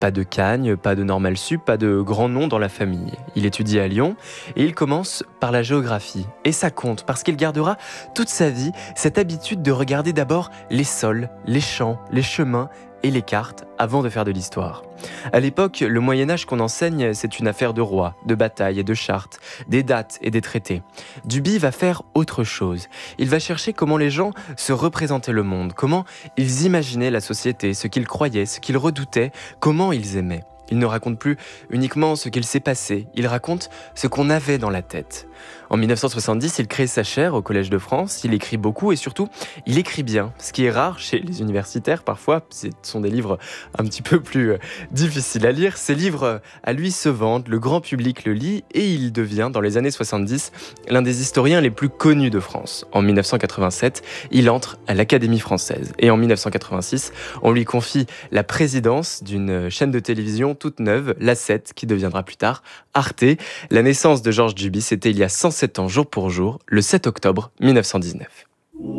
Pas de Cagne, pas de Normal Sup, pas de grand nom dans la famille. Il étudie à Lyon et il commence par la géographie. Et ça compte parce qu'il gardera toute sa vie cette habitude de regarder d'abord les sols, les champs, les chemins et les cartes avant de faire de l'histoire. À l'époque, le Moyen-Âge qu'on enseigne, c'est une affaire de rois, de batailles et de chartes, des dates et des traités. Duby va faire autre chose. Il va chercher comment les gens se représentaient le monde, comment ils imaginaient la société, ce qu'ils croyaient, ce qu'ils redoutaient, comment ils aimaient. Il ne raconte plus uniquement ce qu'il s'est passé, il raconte ce qu'on avait dans la tête. En 1970, il crée sa chaire au Collège de France, il écrit beaucoup et surtout, il écrit bien. Ce qui est rare chez les universitaires parfois, ce sont des livres un petit peu plus difficiles à lire. Ces livres, à lui, se vendent, le grand public le lit et il devient, dans les années 70, l'un des historiens les plus connus de France. En 1987, il entre à l'Académie française et en 1986, on lui confie la présidence d'une chaîne de télévision toute neuve, La 7, qui deviendra plus tard Arte. La naissance de Georges Duby, c'était il y a 107 ans jour pour jour, le 7 octobre 1919.